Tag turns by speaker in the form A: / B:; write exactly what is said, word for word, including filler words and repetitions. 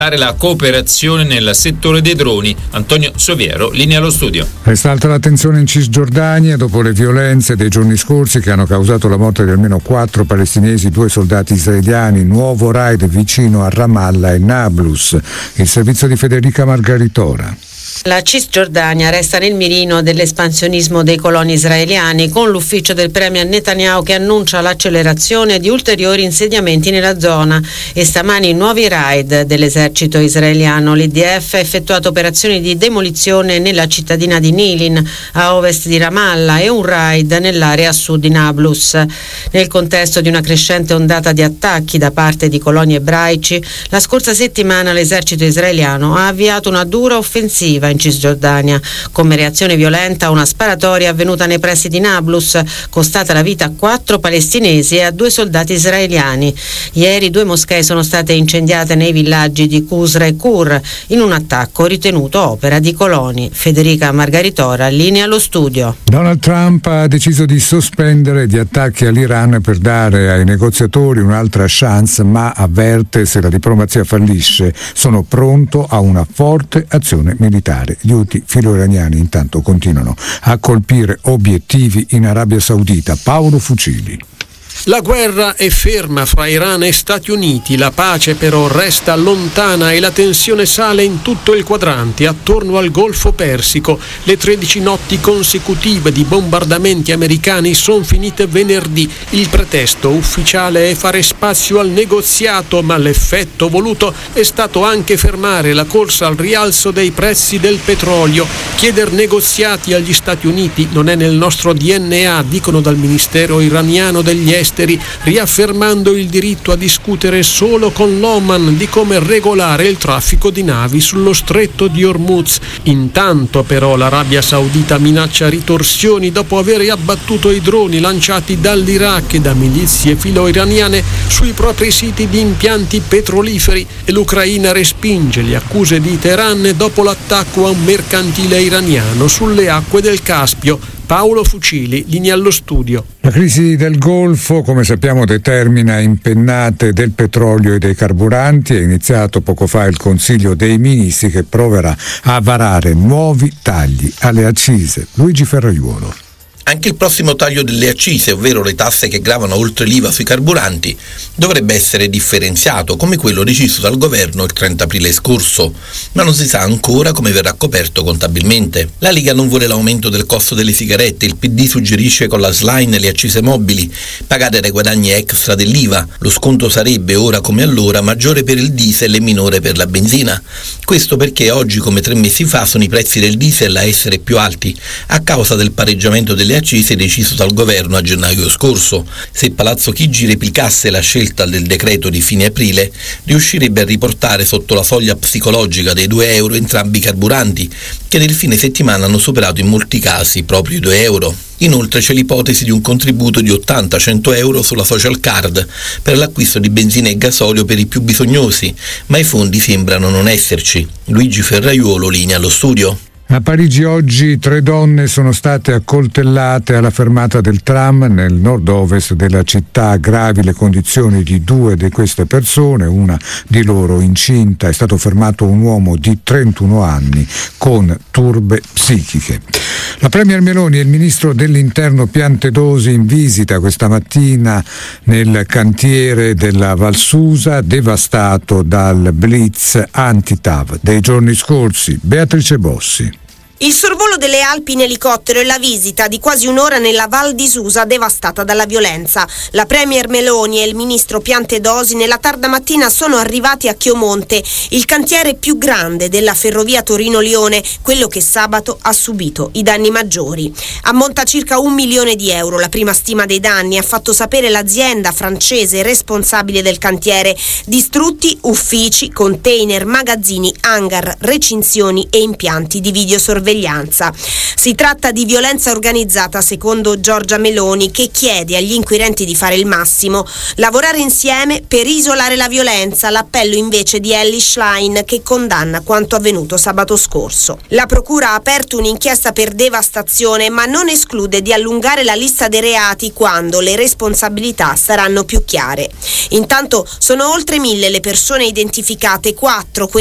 A: la cooperazione nel settore dei droni. Antonio Soviero, linea allo studio.
B: Resta alta l'attenzione in Cisgiordania dopo le violenze dei giorni scorsi che hanno causato la morte di almeno quattro palestinesi, due soldati israeliani. Nuovo raid vicino a Ramallah e Nablus. Il servizio di Federica Margaritora.
C: La Cisgiordania resta nel mirino dell'espansionismo dei coloni israeliani, con l'ufficio del premier Netanyahu che annuncia l'accelerazione di ulteriori insediamenti nella zona e stamani nuovi raid dell'esercito israeliano. L'I D F ha effettuato operazioni di demolizione nella cittadina di Nilin, a ovest di Ramallah, e un raid nell'area a sud di Nablus. Nel contesto di una crescente ondata di attacchi da parte di coloni ebraici, la scorsa settimana l'esercito israeliano ha avviato una dura offensiva in Cisgiordania. Come reazione violenta a una sparatoria avvenuta nei pressi di Nablus, costata la vita a quattro palestinesi e a due soldati israeliani. Ieri due moschee sono state incendiate nei villaggi di Qusra e Kur in un attacco ritenuto opera di coloni. Federica Margaritora, linea allo studio.
B: Donald Trump ha deciso di sospendere gli attacchi all'Iran per dare ai negoziatori un'altra chance, ma avverte: se la diplomazia fallisce sono pronto a una forte azione militare. Gli Houthi filo-iraniani intanto continuano a colpire obiettivi in Arabia Saudita. Paolo Fucili.
D: La guerra è ferma fra Iran e Stati Uniti, la pace però resta lontana e la tensione sale in tutto il quadrante attorno al Golfo Persico. Le tredici notti consecutive di bombardamenti americani sono finite venerdì. Il pretesto ufficiale è fare spazio al negoziato, ma l'effetto voluto è stato anche fermare la corsa al rialzo dei prezzi del petrolio. Chieder negoziati agli Stati Uniti non è nel nostro D N A, dicono dal Ministero iraniano degli Esteri, riaffermando il diritto a discutere solo con l'Oman di come regolare il traffico di navi sullo stretto di Hormuz. Intanto però l'Arabia Saudita minaccia ritorsioni dopo aver abbattuto i droni lanciati dall'Iraq e da milizie filo-iraniane sui propri siti di impianti petroliferi, e l'Ucraina respinge le accuse di Teheran dopo l'attacco a un mercantile iraniano sulle acque del Caspio. Paolo Fucili, linea allo studio.
B: La crisi del Golfo, come sappiamo, determina impennate del petrolio e dei carburanti. È iniziato poco fa il Consiglio dei Ministri che proverà a varare nuovi tagli alle accise. Luigi Ferraiuolo.
E: Anche il prossimo taglio delle accise, ovvero le tasse che gravano oltre l'I V A sui carburanti, dovrebbe essere differenziato, come quello deciso dal governo il trenta aprile scorso, ma non si sa ancora come verrà coperto contabilmente. La Lega non vuole l'aumento del costo delle sigarette, il P D suggerisce con la Schlein le accise mobili, pagate dai guadagni extra dell'I V A. Lo sconto sarebbe, ora come allora, maggiore per il diesel e minore per la benzina. Questo perché oggi, come tre mesi fa, sono i prezzi del diesel a essere più alti, a causa del pareggiamento delle accise deciso dal governo a gennaio scorso. Se Palazzo Chigi replicasse la scelta del decreto di fine aprile, riuscirebbe a riportare sotto la soglia psicologica dei due euro entrambi i carburanti, che nel fine settimana hanno superato in molti casi proprio i due euro. Inoltre c'è l'ipotesi di un contributo di ottanta cento euro sulla social card per l'acquisto di benzina e gasolio per i più bisognosi, ma i fondi sembrano non esserci. Luigi Ferraiuolo, linea allo studio.
B: A Parigi oggi tre donne sono state accoltellate alla fermata del tram nel nord-ovest della città. Gravi le condizioni di due di queste persone, una di loro incinta. È stato fermato un uomo di trentuno anni con turbe psichiche. La premier Meloni e il ministro dell'Interno Piantedosi in visita questa mattina nel cantiere della Valsusa devastato dal blitz anti-T A V dei giorni scorsi. Beatrice Bossi.
F: Il sorvolo delle Alpi in elicottero e la visita di quasi un'ora nella Val di Susa devastata dalla violenza. La premier Meloni e il ministro Piantedosi nella tarda mattina sono arrivati a Chiomonte, il cantiere più grande della ferrovia Torino-Lione, quello che sabato ha subito i danni maggiori. Ammonta circa un milione di euro la prima stima dei danni, ha fatto sapere l'azienda francese responsabile del cantiere. Distrutti uffici, container, magazzini, hangar, recinzioni e impianti di videosorveglianza. sorveglianza. Si tratta di violenza organizzata, secondo Giorgia Meloni, che chiede agli inquirenti di fare il massimo, lavorare insieme per isolare la violenza, l'appello invece di Elly Schlein, che condanna quanto avvenuto sabato scorso. La procura ha aperto un'inchiesta per devastazione, ma non esclude di allungare la lista dei reati quando le responsabilità saranno più chiare. Intanto sono oltre mille le persone identificate, quattro